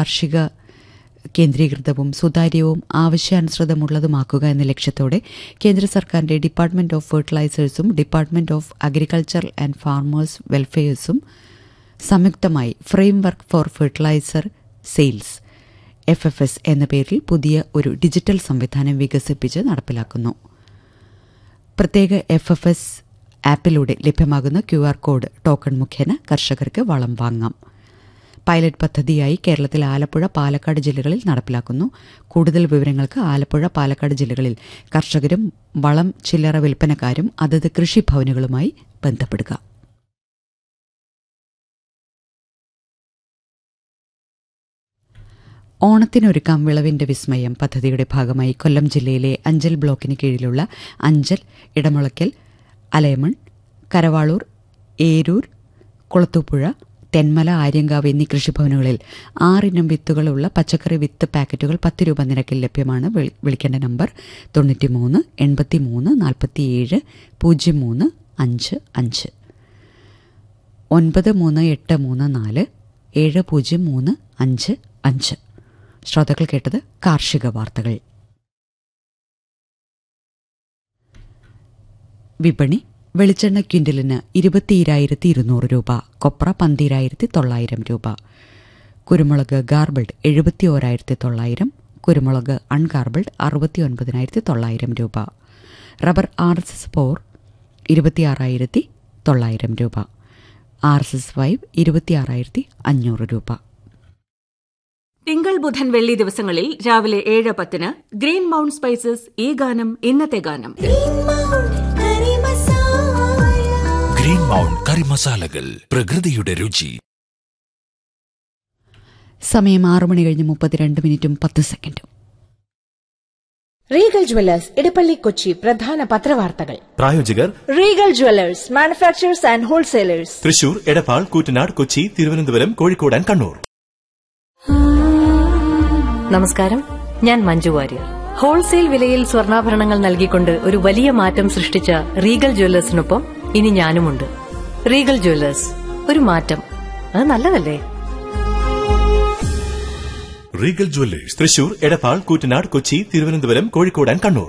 കാർഷിക കേന്ദ്രീകൃതവും സുതാര്യവും ആവശ്യാനുസൃതമുള്ളതുമാക്കുക എന്ന ലക്ഷ്യത്തോടെ കേന്ദ്ര സർക്കാരിന്റെ department of ഫെർട്ടിലൈസേഴ്സും department of agriculture and farmers വെൽഫെയർസും സംയുക്തമായി framework four fertiliser sales FFS എന്ന പേരിൽ പുതിയ ഒരു ഡിജിറ്റൽ സംവിധാനം വികസിപ്പിച്ച് നടപ്പിലാക്കുന്നു. പ്രത്യേക FFS ആപ്പിലൂടെ ലഭ്യമാകുന്ന QR കോഡ് ടോക്കൺ മുഖേന കർഷകർക്ക് വളം വാങ്ങാം. പൈലറ്റ് പദ്ധതിയായി കേരളത്തിൽ ആലപ്പുഴ, പാലക്കാട് ജില്ലകളിൽ നടപ്പിലാക്കുന്നു. കൂടുതൽ വിവരങ്ങൾക്ക് ആലപ്പുഴ, പാലക്കാട് ജില്ലകളിൽ കർഷകരും വളം ചില്ലറ വിൽപ്പനക്കാരും അതത് കൃഷിഭവനുകളുമായി ബന്ധപ്പെടുക. ഓണത്തിനൊരുക്കാം വിളവിന്റെ വിസ്മയം പദ്ധതിയുടെ ഭാഗമായി കൊല്ലം ജില്ലയിലെ അഞ്ചൽ ബ്ലോക്കിന് കീഴിലുള്ള അഞ്ചൽ, ഇടമുളയ്ക്കൽ, അലയമൺ, കരവാളൂർ, ഏരൂർ, കുളത്തൂപ്പുഴ, തെന്മല, ആര്യങ്കാവ് എന്നീ കൃഷിഭവനുകളിൽ 6 ഇനം വിത്തുകളുള്ള പച്ചക്കറി വിത്ത് പാക്കറ്റുകൾ 10 രൂപ നിരക്കിൽ ലഭ്യമാണ്. വിളിക്കേണ്ട നമ്പർ 93 83 47 03 55 93834 703555. ശ്രോതാക്കൾ കേട്ടത് കാർഷിക വാർത്തകൾ. വിപണി: വെളിച്ചെണ്ണ ക്വിന്റലിന് 22,200 രൂപ, കൊപ്ര 12,900 രൂപ, കുരുമുളക് ഗാർബിൾഡ് 71,900, കുരുമുളക് അൺഗാർബിൾഡ് 69,900 രൂപ, റബ്ബർ RSS 4 26,900 രൂപ, RSS 5 26,500 രൂപ. തിങ്കൾ, ബുധൻ, വെള്ളി ദിവസങ്ങളിൽ രാവിലെ 7:10 ഗ്രീൻ മൗണ്ട് സ്പൈസസ് ഈ ഗാനം ഇന്നത്തെ ഗാനം. ഗ്രീൻ മൗണ്ട് കറി മസാലകൾ, പ്രകൃതിയുടെ രുചി. സമയം 6:32:10. റീഗൽ ജ്വല്ലേഴ്സ് ഇടപ്പള്ളി കൊച്ചി പ്രധാന പത്രവാർത്തകൾ. പ്രായോജകർ Regal Jewellers manufacturers and wholesalers, Thrissur, Edappal, Koottanad, Kochi, Thiruvananthapuram, Kozhikode and Kannur. നമസ്കാരം, ഞാൻ മഞ്ജു വാര്യർ. ഹോൾസെയിൽ വിലയിൽ സ്വർണ്ണാഭരണങ്ങൾ നൽകിക്കൊണ്ട് ഒരു വലിയ മാറ്റം സൃഷ്ടിച്ച റീഗൽ ജ്വല്ലേഴ്സിനൊപ്പം ഇനി ഞാനുമുണ്ട്. റീഗൽ ജ്വല്ലേഴ്സ്, ഒരു മാറ്റം, അത് നല്ലതല്ലേ? Regal Jewellers, Thrissur, Edappal, Koottanad, Kochi, Thiruvananthapuram, Kozhikode and Kannur.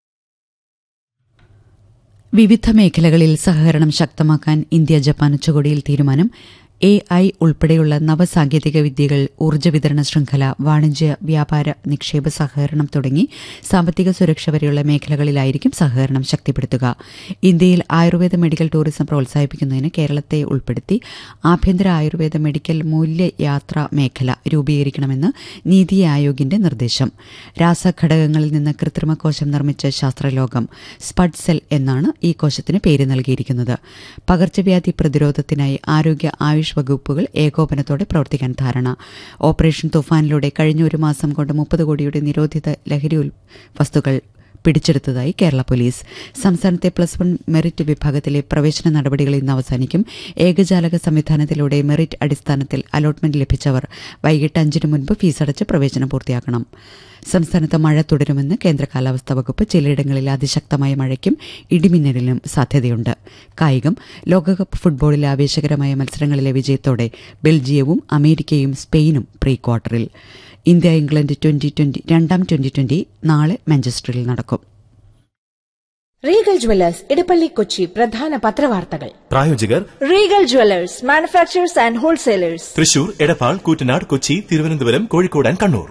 വിവിധ മേഖലകളിൽ സഹകരണം ശക്തമാക്കാൻ ഇന്ത്യ ജപ്പാൻ ഉച്ചകോടിയിൽ തീരുമാനം. AI ഉൾപ്പെടെയുള്ള നവസാങ്കേതിക വിദ്യകൾ, ഊർജ്ജ വിതരണ ശൃംഖല, വാണിജ്യ, വ്യാപാര, നിക്ഷേപ സഹകരണം തുടങ്ങി സാമ്പത്തിക സുരക്ഷ വരെയുള്ള മേഖലകളിലായിരിക്കും സഹകരണം ശക്തിപ്പെടുത്തുക. ഇന്ത്യയിൽ ആയുർവേദ മെഡിക്കൽ ടൂറിസം പ്രോത്സാഹിപ്പിക്കുന്നതിന് കേരളത്തെ ഉൾപ്പെടുത്തി ആഭ്യന്തര ആയുർവേദ മെഡിക്കൽ മൂല്യയാത്രാ മേഖല രൂപീകരിക്കണമെന്ന് നീതി ആയോഗിന്റെ നിർദ്ദേശം. രാസഘടകങ്ങളിൽ നിന്ന് കൃത്രിമ കോശം നിർമ്മിച്ച ശാസ്ത്രലോകം സ്പഡ് സെൽ എന്നാണ് ഈ കോശത്തിന് പേര് നൽകിയിരിക്കുന്നത്. പകർച്ചവ്യാധി പ്രതിരോധത്തിനായി ആരോഗ്യ ആയുഷ് വകുപ്പുകൾ ഏകോപനത്തോടെ പ്രവർത്തിക്കാൻ ധാരണ. ഓപ്പറേഷൻ തുഫാനിലൂടെ കഴിഞ്ഞ ഒരു മാസം കൊണ്ട് 30 കോടിയുടെ നിരോധിത ലഹരി വസ്തുക്കൾ പിടിച്ചെടുത്തതായി കേരള പോലീസ്. സംസ്ഥാനത്തെ +1 മെറിറ്റ് വിഭാഗത്തിലെ പ്രവേശന നടപടികൾ ഇന്ന് അവസാനിക്കും. ഏകജാലക സംവിധാനത്തിലൂടെ മെറിറ്റ് അടിസ്ഥാനത്തിൽ അലോട്ട്മെന്റ് ലഭിച്ചവർ വൈകിട്ട് 5 മുൻപ് ഫീസടച്ച് പ്രവേശനം പൂർത്തിയാക്കണം. സംസ്ഥാനത്ത് മഴ തുടരുമെന്ന് കേന്ദ്ര കാലാവസ്ഥാ വകുപ്പ്. ചിലയിടങ്ങളിൽ അതിശക്തമായ മഴയ്ക്കും ഇടിമിന്നലിനും സാധ്യതയുണ്ട്. കായികം: ലോകകപ്പ് ഫുട്ബോളിൽ ആവേശകരമായ മത്സരങ്ങളിലെ വിജയത്തോടെ ബെൽജിയവും അമേരിക്കയും സ്പെയിനും പ്രീ ക്വാർട്ടറിൽ. ഇന്ത്യ ഇംഗ്ലണ്ട് രണ്ടാം ട്വന്റി നാളെ മാഞ്ചസ്റ്ററിൽ നടക്കും. റീഗൽ ജ്വല്ലേഴ്സ് ഇടപ്പള്ളി കൊച്ചി പ്രധാന പത്രവാർത്തകൾ. പ്രായോജകർ Regal Jewellers manufacturers and wholesalers, Thrissur, Edappal, Koottanad, Kochi, Thiruvananthapuram, Kozhikode and Kannur.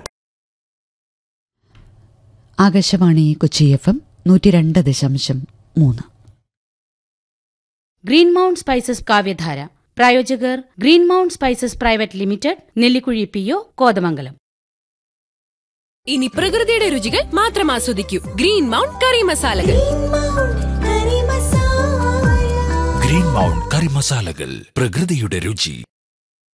Akashvani Kochi FM 102.3. Green mount spices കാവ്യധാര. പ്രായോജകർ green mount spices private limited, Nellikuzhi PO, Kothamangalam. ഇനി പ്രകൃതിയുടെ രുചികൾ മാത്രം ആസ്വദിക്കൂ. ഗ്രീൻ മൗണ്ട് കറി മസാലകൾ. ഗ്രീൻ മൗണ്ട് കറി മസാലകൾ, പ്രകൃതിയുടെ രുചി.